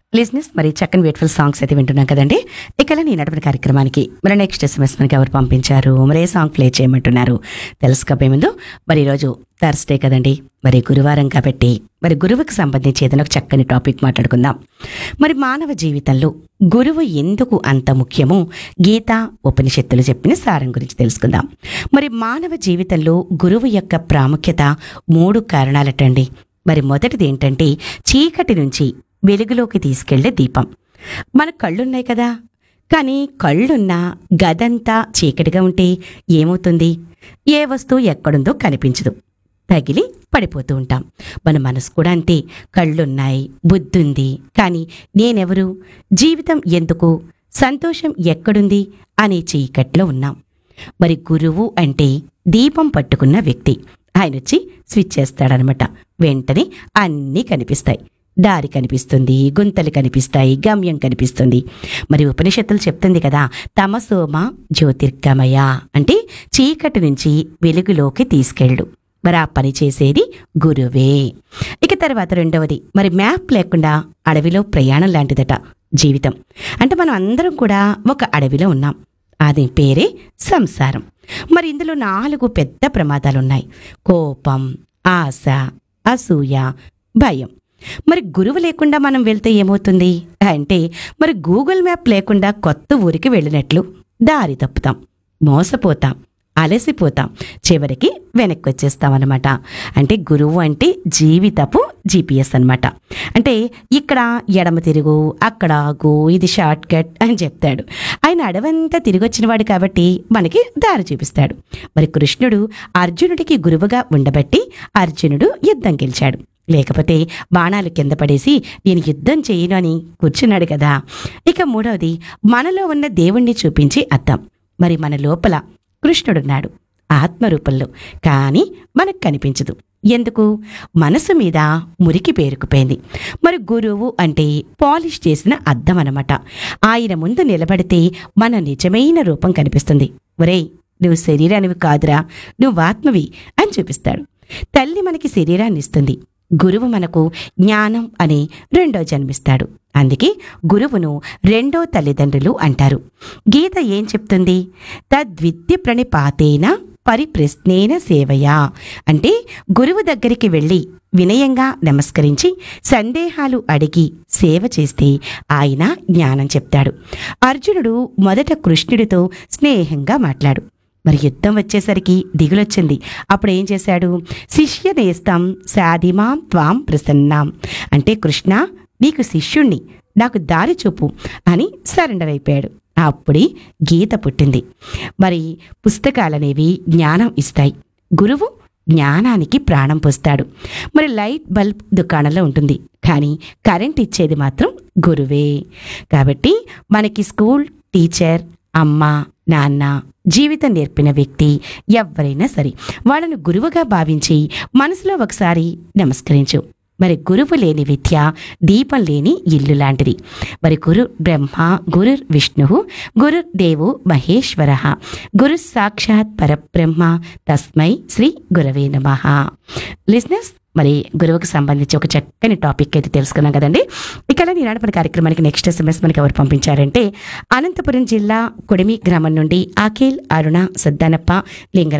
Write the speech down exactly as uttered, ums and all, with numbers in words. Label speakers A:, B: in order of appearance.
A: లిజినెస్ మరి చక్కని బ్యూటిఫుల్ సాంగ్స్ అయితే వింటున్నాం కదండి. ఇక నీ నడపని కార్యక్రమానికి మరి నెక్స్ట్ ఎస్ఎంఎస్ మనకి ఎవరు పంపించారు, మరి ఏ సాంగ్ ప్లే చేయమంటున్నారు తెలుసుకోబోయే ముందు మరి ఈరోజు థర్స్డే కదండి, మరి గురువారం కాబట్టి మరి గురువుకి సంబంధించి ఏదైనా ఒక చక్కని టాపిక్ మాట్లాడుకుందాం. మరి మానవ జీవితంలో గురువు ఎందుకు అంత ముఖ్యమో గీత ఉపనిషత్తులు చెప్పిన సారం గురించి తెలుసుకుందాం. మరి మానవ జీవితంలో గురువు యొక్క ప్రాముఖ్యత మూడు కారణాలటండి. మరి మొదటిది ఏంటంటే చీకటి నుంచి వెలుగులోకి తీసుకెళ్లే దీపం. మన కళ్ళున్నాయి కదా, కానీ కళ్ళున్నా గదంతా చీకటిగా ఉంటే ఏమవుతుంది? ఏ వస్తువు ఎక్కడుందో కనిపించదు, తగిలి పడిపోతూ ఉంటాం. మన మనసు కూడా అంతే. కళ్ళున్నాయి, బుద్ధుంది, కానీ నేనెవరు, జీవితం ఎందుకు, సంతోషం ఎక్కడుంది అనే చీకట్లో ఉన్నాం. మరి గురువు అంటే దీపం పట్టుకున్న వ్యక్తి. ఆయన వచ్చి స్విచ్ చేస్తాడనమాట. వెంటనే అన్నీ కనిపిస్తాయి. దారి కనిపిస్తుంది, గుంతలు కనిపిస్తాయి, గమ్యం కనిపిస్తుంది. మరి ఉపనిషత్తులు చెప్తుంది కదా, తమసోమ జ్యోతిర్గమయ అంటే చీకటి నుంచి వెలుగులోకి తీసుకెళ్ళు. మరి ఆ పని చేసేది గురువే. ఇక తర్వాత రెండవది, మరి మ్యాప్ లేకుండా అడవిలో ప్రయాణం లాంటిదట జీవితం. అంటే మనం అందరం కూడా ఒక అడవిలో ఉన్నాం. అది పేరే సంసారం. మరి ఇందులో నాలుగు పెద్ద ప్రమాదాలున్నాయి: కోపం, ఆశ, అసూయ, భయం. మరి గురువు లేకుండా మనం వెళ్తే ఏమవుతుంది అంటే మరి గూగుల్ మ్యాప్ లేకుండా కొత్త ఊరికి వెళ్ళినట్లు దారి తప్పుతాం, మోసపోతాం, అలసిపోతాం, చివరికి వెనక్కి వచ్చేస్తామన్నమాట. అంటే గురువు అంటే జీవితపు జీపీఎస్ అనమాట. అంటే ఇక్కడ ఎడమ తిరుగు, అక్కడ ఆగు, ఇది షార్ట్ కట్ అని చెప్తాడు. ఆయన అడవంతా తిరిగి వచ్చినవాడు కాబట్టి మనకి దారి చూపిస్తాడు. మరి కృష్ణుడు అర్జునుడికి గురువుగా ఉండబట్టి అర్జునుడు యుద్ధం గెలిచాడు. లేకపోతే బాణాలు కింద పడేసి నేను యుద్ధం చేయను అని కూర్చున్నాడు కదా. ఇక మూడవది, మనలో ఉన్న దేవుణ్ణి చూపించి అర్థం. మరి మన లోపల కృష్ణుడున్నాడు ఆత్మరూపంలో, కానీ మనకు కనిపించదు. ఎందుకు? మనసు మీద మురికి పేరుకుపోయింది. మరి గురువు అంటే పాలిష్ చేసిన అద్దం అన్నమాట. ఆయన ముందు నిలబడితే మన నిజమైన రూపం కనిపిస్తుంది. ఒరేయ్, నువ్వు శరీరానివి కాదురా, నువ్వు ఆత్మవి అని చూపిస్తాడు. తల్లి మనకి శరీరాన్ని ఇస్తుంది, గురువు మనకు జ్ఞానం అనే రెండో జన్మిస్తాడు. అందుకే గురువును రెండో తల్లిదండ్రులు అంటారు. గీత ఏం చెప్తుంది? తద్విద్య ప్రణిపాతేన పరిప్రశ్నేన సేవయా అంటే గురువు దగ్గరికి వెళ్ళి వినయంగా నమస్కరించి సందేహాలు అడిగి సేవ చేస్తే ఆయన జ్ఞానం చెప్తాడు. అర్జునుడు మొదట కృష్ణుడితో స్నేహంగా మాట్లాడు. మరి యుద్ధం వచ్చేసరికి దిగులొచ్చింది. అప్పుడు ఏం చేశాడు? శిష్యనేస్తం సాధిమాం త్వాం ప్రసన్నాం అంటే కృష్ణ, నీకు శిష్యుణ్ణి, నాకు దారి చూపు అని సరెండర్ అయిపోయాడు. అప్పుడే గీత పుట్టింది. మరి పుస్తకాలనేవి జ్ఞానం ఇస్తాయి, గురువు జ్ఞానానికి ప్రాణం పోస్తాడు. మరి లైట్ బల్బ్ దుకాణంలో ఉంటుంది, కానీ కరెంట్ ఇచ్చేది మాత్రం గురువే. కాబట్టి మనకి స్కూల్ టీచర్, అమ్మ, నాన్న, జీవితం నేర్పిన వ్యక్తి ఎవరైనా సరే వాళ్ళను గురువుగా భావించి మనసులో ఒకసారి నమస్కరించు. మరి గురువు లేని విద్య దీపం లేని ఇల్లు లాంటిది. మరి గురు బ్రహ్మ, గురు విష్ణు, గురు దేవో మహేశ్వర, గురు సాక్షాత్ పరబ్రహ్మ, తస్మై శ్రీ గురవే నమః. లిజనర్స్, మరి గురువుకు సంబంధించి ఒక చక్కని టాపిక్ అయితే తెలుసుకున్నాం కదండి. ఇక నీ నడపని కార్యక్రమానికి నెక్స్ట్ ఎస్ఎంఎస్ మనకి ఎవరు పంపించారంటే అనంతపురం జిల్లా కొడిమి గ్రామం నుండి అఖిల్, అరుణ, సద్దానప్ప, లింగ